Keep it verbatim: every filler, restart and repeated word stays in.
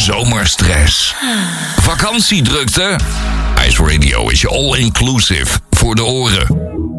zomerstress, vakantiedrukte? Ice Radio is je all-inclusive voor de oren.